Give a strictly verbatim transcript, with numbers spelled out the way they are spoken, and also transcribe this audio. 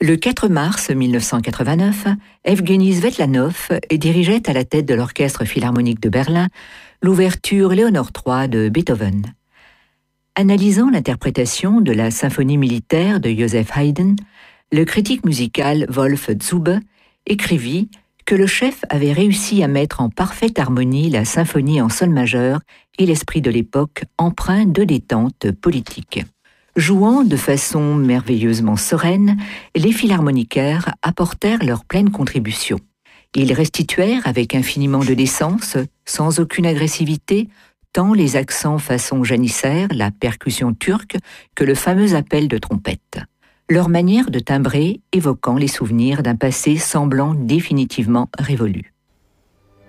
Le quatre mars mille neuf cent quatre-vingt-neuf, Evgueni Svetlanov dirigeait à la tête de l'Orchestre philharmonique de Berlin l'ouverture Léonore trois de Beethoven. Analysant l'interprétation de la symphonie militaire de Joseph Haydn, le critique musical Wolf Zube écrivit que le chef avait réussi à mettre en parfaite harmonie la symphonie en sol majeur et l'esprit de l'époque empreint de détente politique. Jouant de façon merveilleusement sereine, les philharmonicaires apportèrent leur pleine contribution. Ils restituèrent avec infiniment de décence, sans aucune agressivité, tant les accents façon janissaire, la percussion turque, que le fameux appel de trompette. Leur manière de timbrer évoquant les souvenirs d'un passé semblant définitivement révolu.